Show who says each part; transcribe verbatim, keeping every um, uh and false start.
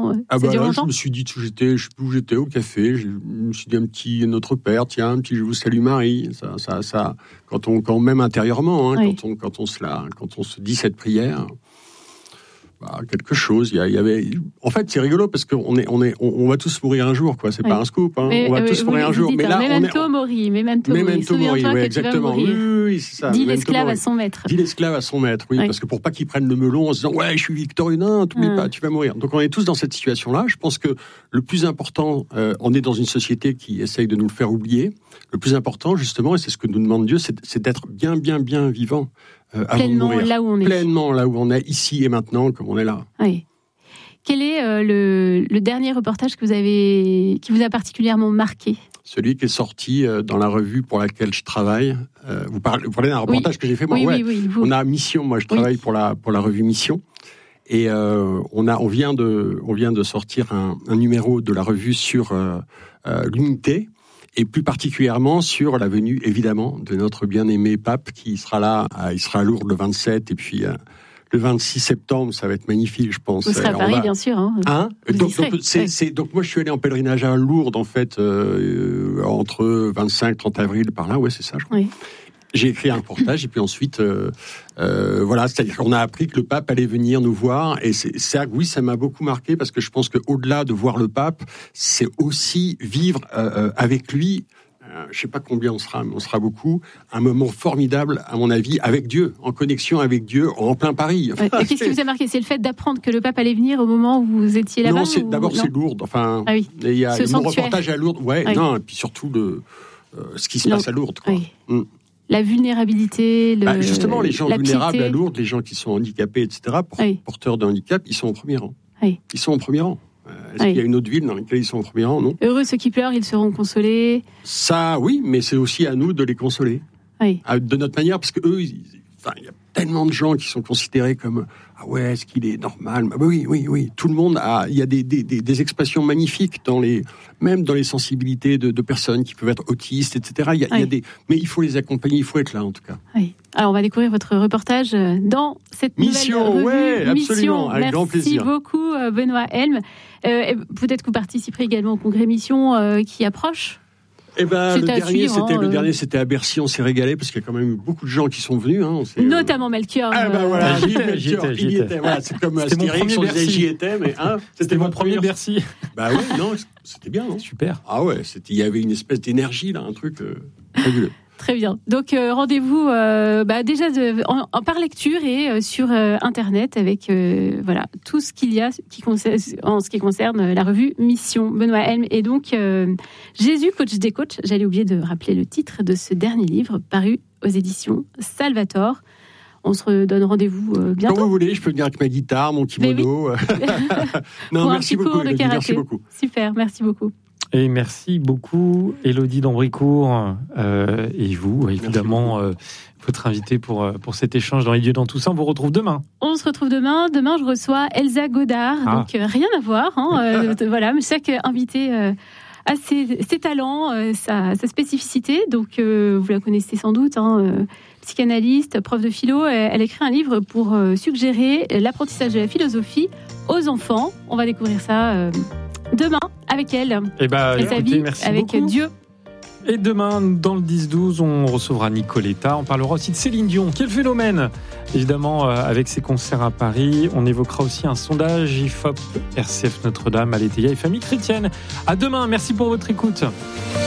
Speaker 1: non,
Speaker 2: ah
Speaker 1: ça
Speaker 2: bah
Speaker 1: dure
Speaker 2: là,
Speaker 1: longtemps.
Speaker 2: Je me suis dit, j'étais, je sais plus où j'étais, au café, je me suis dit un petit Notre Père, tiens, un petit Je vous salue Marie, ça, ça, ça, quand on, quand même intérieurement, hein,
Speaker 1: oui.
Speaker 2: quand on, quand on se la, quand on se dit cette prière, bah, quelque chose, il y, y avait, en fait, c'est rigolo parce qu'on est, on est, on, on va tous mourir un jour, quoi, c'est oui. pas un scoop, hein,
Speaker 1: mais,
Speaker 2: on va
Speaker 1: euh,
Speaker 2: tous mourir un jour,
Speaker 1: dites,
Speaker 2: mais là,
Speaker 1: memento
Speaker 2: on est,
Speaker 1: mori, memento mori,
Speaker 2: memento mori,
Speaker 1: souviens-toi
Speaker 2: ouais,
Speaker 1: que
Speaker 2: exactement,
Speaker 1: tu vas mourir.
Speaker 2: oui, oui, c'est ça.
Speaker 1: Dis l'esclave à son maître.
Speaker 2: Dis l'esclave à son maître, oui, oui. Parce que pour pas qu'il prenne le melon en se disant, ouais, je suis victorieux, non, t'oublies hum. pas, tu vas mourir. Donc on est tous dans cette situation-là. Je pense que le plus important, euh, on est dans une société qui essaye de nous le faire oublier. Le plus important, justement, et c'est ce que nous demande Dieu, c'est, c'est d'être bien, bien, bien vivant euh, avant
Speaker 1: pleinement
Speaker 2: de mourir.
Speaker 1: Là où on est.
Speaker 2: Pleinement là où on est, ici et maintenant, comme on est là.
Speaker 1: Oui. Quel est euh, le, le dernier reportage que vous avez, qui vous a particulièrement marqué ?
Speaker 2: Celui qui est sorti euh, dans la revue pour laquelle je travaille. Euh, vous, parlez, vous parlez d'un reportage oui. que j'ai fait moi.
Speaker 1: Oui,
Speaker 2: ouais.
Speaker 1: oui, oui, vous...
Speaker 2: On a Mission. Moi, je travaille
Speaker 1: oui.
Speaker 2: pour la pour la revue Mission. Et euh, on a, on vient de, on vient de sortir un, un numéro de la revue sur euh, euh, l'unité. Et plus particulièrement sur la venue, évidemment, de notre bien-aimé pape qui sera là. À, il sera à Lourdes le vingt-sept et puis. Euh, Le vingt-six septembre, ça va être magnifique, je pense.
Speaker 1: Vous serez à Paris, va... bien sûr. Hein.
Speaker 2: Hein donc,
Speaker 1: donc,
Speaker 2: c'est,
Speaker 1: ouais.
Speaker 2: c'est, donc, moi, je suis allé en pèlerinage à Lourdes, en fait, euh, entre vingt-cinq trente avril, par là. Ouais, c'est ça, je crois. Oui. J'ai écrit un reportage, et puis ensuite, euh, euh, voilà, c'est-à-dire qu'on a appris que le pape allait venir nous voir, et c'est, c'est, oui, ça m'a beaucoup marqué, parce que je pense qu'au-delà de voir le pape, c'est aussi vivre euh, avec lui. Euh, je ne sais pas combien on sera, mais on sera beaucoup. Un moment formidable, à mon avis, avec Dieu, en connexion avec Dieu, en plein Paris.
Speaker 1: Enfin, ouais. Qu'est-ce qui vous a marqué ? C'est le fait d'apprendre que le pape allait venir au moment où vous étiez là-bas ?
Speaker 2: Non, c'est,
Speaker 1: ou...
Speaker 2: d'abord
Speaker 1: non
Speaker 2: c'est Lourdes. Enfin,
Speaker 1: ah oui.
Speaker 2: il y a
Speaker 1: Ce
Speaker 2: mon reportage à Lourdes. Ouais,
Speaker 1: oui.
Speaker 2: non, et puis surtout le, euh, ce qui se
Speaker 1: non.
Speaker 2: passe à Lourdes. Quoi.
Speaker 1: Oui.
Speaker 2: Mm.
Speaker 1: La vulnérabilité, le...
Speaker 2: bah, justement, les gens
Speaker 1: la
Speaker 2: vulnérables
Speaker 1: piété.
Speaker 2: à Lourdes, les gens qui sont handicapés, et cetera, pour,
Speaker 1: oui.
Speaker 2: porteurs de handicap, ils sont au premier rang.
Speaker 1: Oui.
Speaker 2: Ils sont au premier rang. Est-ce
Speaker 1: oui.
Speaker 2: qu'il y a une autre ville dans laquelle ils sont au premier rang ? Non.
Speaker 1: Heureux ceux qui pleurent, ils seront consolés.
Speaker 2: Ça, oui, mais c'est aussi à nous de les consoler.
Speaker 1: Oui.
Speaker 2: De notre manière, parce que eux, ils, enfin, il y a tellement de gens qui sont considérés comme ah ouais, est-ce qu'il est normal ? Bah oui, oui, oui. Tout le monde a. Il y a des, des, des, des expressions magnifiques dans les, même dans les sensibilités de, de personnes qui peuvent être autistes, et cetera. Il y a, oui. il y a des, mais il faut les accompagner, il faut être là en tout cas.
Speaker 1: Oui. Alors on va découvrir votre reportage dans cette
Speaker 2: Mission,
Speaker 1: nouvelle revue.
Speaker 2: Ouais, absolument,
Speaker 1: Mission.
Speaker 2: avec
Speaker 1: Merci
Speaker 2: grand plaisir.
Speaker 1: Merci beaucoup, Benoît Helm. Euh, peut-être que vous participerez également au congrès Mission euh, qui approche.
Speaker 2: Eh ben, le dernier,
Speaker 1: suivre,
Speaker 2: c'était,
Speaker 1: hein,
Speaker 2: le
Speaker 1: euh...
Speaker 2: dernier, c'était à Bercy, on s'est régalé, parce qu'il y a quand même eu beaucoup de gens qui sont venus. Hein,
Speaker 1: notamment Melchior.
Speaker 2: Ah ben voilà,
Speaker 3: j'y étais, j'y étais, j'y étais.
Speaker 2: Voilà, c'est comme Astérix, on disait j'y étais, mais hein,
Speaker 3: c'était, c'était mon premier Bercy.
Speaker 2: Bah oui, non, c'était bien, non ?
Speaker 3: Super.
Speaker 2: Ah ouais, c'était, il y avait une espèce d'énergie, là, un truc euh, fabuleux.
Speaker 1: Très bien. Donc euh, rendez-vous euh, bah, déjà de, en, en, par lecture et euh, sur euh, internet avec euh, voilà tout ce qu'il y a qui concerne, en ce qui concerne la revue Mission. Benoît Helm et donc euh, Jésus, coach des coachs. J'allais oublier de rappeler le titre de ce dernier livre paru aux éditions Salvator. On se donne rendez-vous euh, bientôt.
Speaker 2: Quand vous voulez, je peux venir avec ma guitare, mon kimono. Oui. non,
Speaker 1: Pour
Speaker 2: merci
Speaker 1: un petit
Speaker 2: beaucoup.
Speaker 1: Cours de karaté.
Speaker 2: Merci beaucoup.
Speaker 1: Super, merci beaucoup.
Speaker 3: Et merci beaucoup, Élodie d'Ambricourt, euh, et vous, évidemment, euh, votre invité pour, pour cet échange dans les dieux dans tout ça. On vous retrouve demain.
Speaker 1: On se retrouve demain. Demain, je reçois Elsa Godard. Ah. Donc, euh, rien à voir. Hein, euh, voilà, mais chaque invité euh, a ses, ses talents, euh, sa, sa spécificité. Donc, euh, vous la connaissez sans doute. Hein, euh, psychanalyste, prof de philo. Elle, elle écrit un livre pour euh, suggérer l'apprentissage de la philosophie aux enfants. On va découvrir ça euh, demain avec elle.
Speaker 3: Et, bah,
Speaker 1: et
Speaker 3: écoutez,
Speaker 1: sa vie
Speaker 3: merci
Speaker 1: avec
Speaker 3: beaucoup.
Speaker 1: Dieu.
Speaker 3: Et demain, dans le dix douze, on recevra Nicoletta. On parlera aussi de Céline Dion. Quel phénomène ! Évidemment, euh, avec ses concerts à Paris. On évoquera aussi un sondage I F O P R C F Notre-Dame, Aletheia et Famille Chrétienne. À demain. Merci pour votre écoute.